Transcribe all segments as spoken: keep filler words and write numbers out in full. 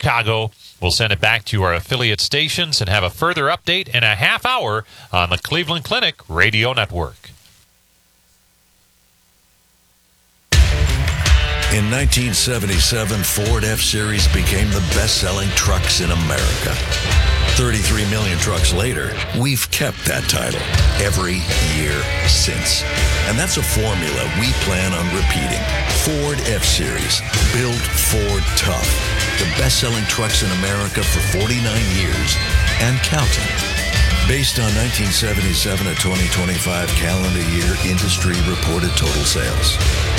Chicago. We'll send it back to our affiliate stations and have a further update in a half hour on the Cleveland Clinic Radio Network. In nineteen seventy-seven, Ford F-Series became the best-selling trucks in America. thirty-three million trucks later, we've kept that title every year since. And that's a formula we plan on repeating. Ford F-Series, built Ford tough. The best-selling trucks in America for forty-nine years and counting. Based on nineteen seventy-seven to twenty twenty-five calendar year industry reported total sales.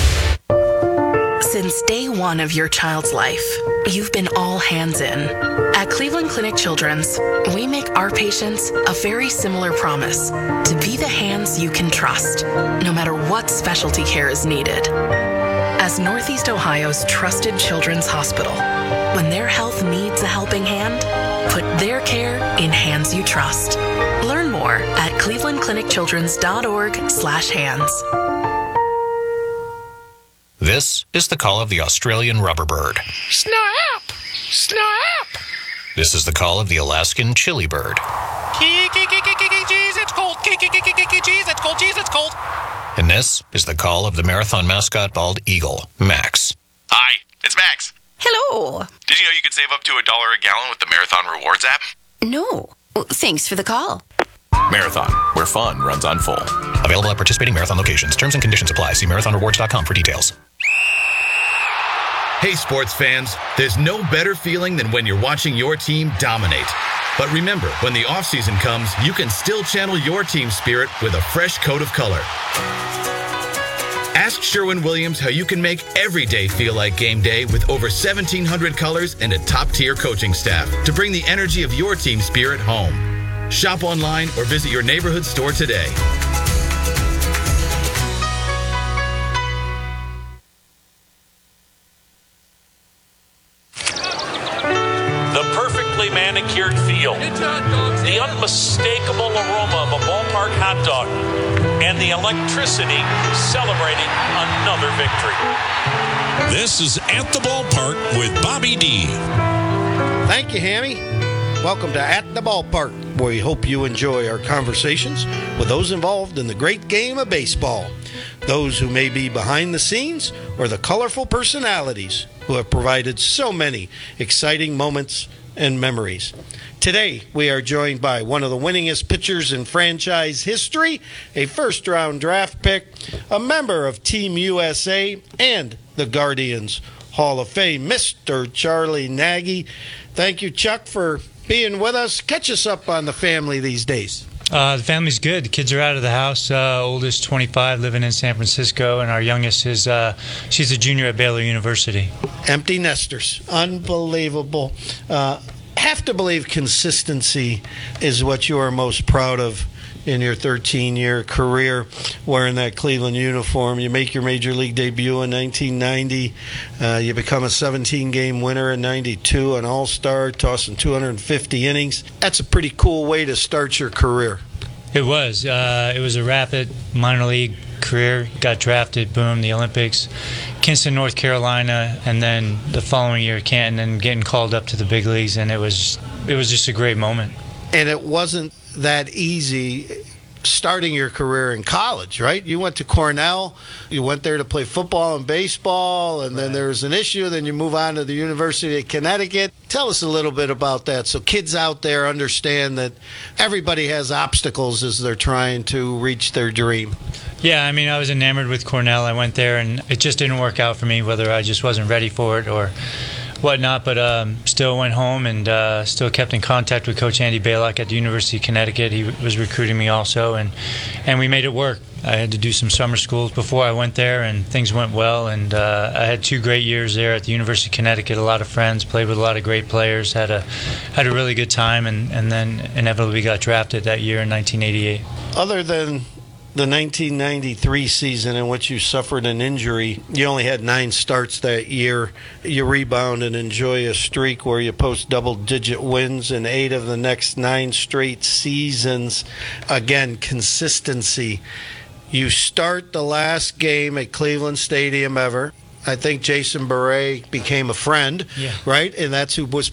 Since day one of your child's life, you've been all hands in. At Cleveland Clinic Children's, we make our patients a very similar promise to be the hands you can trust, no matter what specialty care is needed. As Northeast Ohio's trusted children's hospital, when their health needs a helping hand, put their care in hands you trust. Learn more at cleveland clinic children's dot org slash hands. This is the call of the Australian rubberbird. Snap! Snap! This is the call of the Alaskan chili bird. Jeez, it's cold. Jeez, it's cold. Jeez, it's cold. And this is the call of the marathon mascot bald eagle, Max. Hi, it's Max. Hello. Did you know you could save up to a dollar a gallon with the Marathon Rewards app? No. Well, thanks for the call. Marathon, where fun runs on full. Available at participating marathon locations. Terms and conditions apply. See marathon rewards dot com for details. Hey, sports fans, there's no better feeling than when you're watching your team dominate. But remember, when the offseason comes, you can still channel your team spirit with a fresh coat of color. Ask Sherwin-Williams how you can make every day feel like game day with over seventeen hundred colors and a top-tier coaching staff to bring the energy of your team spirit home. Shop online or visit your neighborhood store today. The perfectly manicured field, the unmistakable aroma of a ballpark hot dog, and the electricity celebrating another victory. This is At the Ballpark with Bobby D. Thank you, Hammy. Welcome to At the Ballpark, where we hope you enjoy our conversations with those involved in the great game of baseball. Those who may be behind the scenes or the colorful personalities who have provided so many exciting moments and memories. Today, we are joined by one of the winningest pitchers in franchise history, a first-round draft pick, a member of Team U S A, and the Guardians Hall of Fame, Mister Charlie Nagy. Thank you, Chuck, for being with us. Catch us up on the family these days. Uh, the family's good. The kids are out of the house. Uh, oldest, twenty-five, living in San Francisco, and our youngest is uh, she's a junior at Baylor University. Empty nesters. Unbelievable. Uh, have to believe consistency is what you are most proud of in your thirteen-year career wearing that Cleveland uniform. You make your major league debut in nineteen ninety. Uh, you become a seventeen-game winner in ninety-two, an all-star, tossing two hundred fifty innings. That's a pretty cool way to start your career. It was. Uh, it was a rapid minor league career. Got drafted, boom, the Olympics, Kinston, North Carolina, and then the following year, Canton, and getting called up to the big leagues, and it was it was just a great moment. And it wasn't that easy starting your career in college, right? You went to Cornell, you went there to play football and baseball, and then there was an issue, then you move on to the University of Connecticut. Tell us a little bit about that so kids out there understand that everybody has obstacles as they're trying to reach their dream. Yeah, I mean, I was enamored with Cornell. I went there, and it just didn't work out for me, whether I just wasn't ready for it or whatnot, but um, still went home and uh, still kept in contact with Coach Andy Baylock at the University of Connecticut. He was recruiting me also, and, and we made it work. I had to do some summer schools before I went there, and things went well, and uh, I had two great years there at the University of Connecticut, a lot of friends, played with a lot of great players, had a had a really good time, and, and then inevitably got drafted that year in nineteen eighty-eight. Other than the nineteen ninety-three season in which you suffered an injury, you only had nine starts that year. You rebound and enjoy a streak where you post double-digit wins in eight of the next nine straight seasons. Again, consistency. You start the last game at Cleveland Stadium ever. I think Jason Beret became a friend, yeah. right? And that's who was